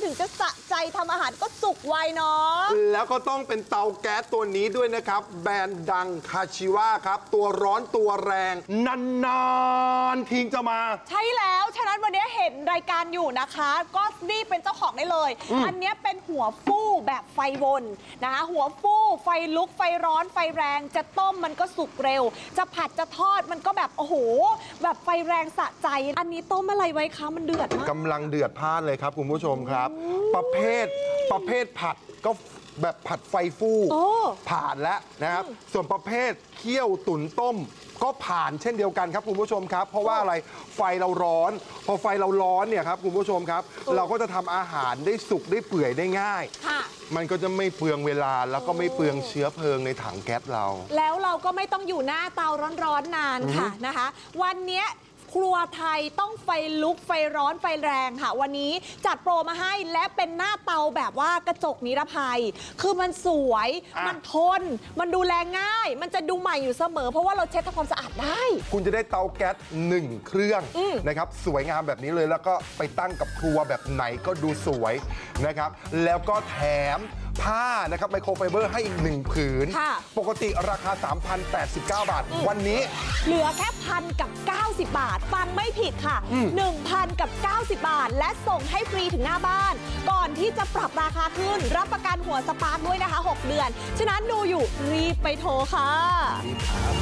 ถึงจะสะใจทำอาหารก็สุกไวเนาะแล้วก็ต้องเป็นเตาแก๊สตัวนี้ด้วยนะครับแบรนด์ดังคาชิวะครับตัวร้อนตัวแรงนานๆทิ้งจะมาใช่แล้วฉะนั้นวันนี้เห็นรายการอยู่นะคะก็นี่เป็นเจ้าของได้เลยอันนี้เป็นหัวฟู่แบบไฟวนนะคะหัวฟู่ไฟลุกไฟร้อนไฟแรงจะต้มมันก็สุกเร็วจะผัดจะทอดมันก็แบบโอ้โหแบบไฟแรงสะใจอันนี้ต้มอะไรไว้คะมันเดือดมากกำลังเดือดพล่านเลยครับคุณผู้ชมครับประเภทผัดก็แบบผัดไฟฟู่ผ่านแล้วนะครับส่วนประเภทเคี่ยวตุ๋นต้มก็ผ่านเช่นเดียวกันครับคุณผู้ชมครับเพราะว่าอะไรไฟเราร้อนพอไฟเราร้อนเนี่ยครับคุณผู้ชมครับเราก็จะทำอาหารได้สุกได้เปื่อยได้ง่ายมันก็จะไม่เปลืองเวลาแล้วก็ไม่เปลืองเชื้อเพลิงในถังแก๊สเราแล้วเราก็ไม่ต้องอยู่หน้าเตาร้อนๆนานค่ะนะคะวันนี้ครัวไทยต้องไฟลุกไฟร้อนไฟแรงค่ะวันนี้จัดโปรมาให้และเป็นหน้าเตาแบบว่ากระจกนิรภัยคือมันสวยมันทนมันดูแลง่ายมันจะดูใหม่อยู่เสมอเพราะว่าเราเช็ดทำความสะอาดได้คุณจะได้เตาแก๊ส1 เครื่องนะครับสวยงามแบบนี้เลยแล้วก็ไปตั้งกับครัวแบบไหนก็ดูสวยนะครับแล้วก็แถมผ้านะครับไมโครไฟเบอร์ให้อีก1 ผืนปกติราคา 3,089 บาทวันนี้เหลือแค่1,090 บาทฟังไม่ผิดค่ะ 1,090 บาทและส่งให้ฟรีถึงหน้าบ้านก่อนที่จะปรับราคาขึ้นรับประกันหัวสปาร์คด้วยนะคะ6 เดือนฉะนั้นดูอยู่รีบไปโทรค่ะ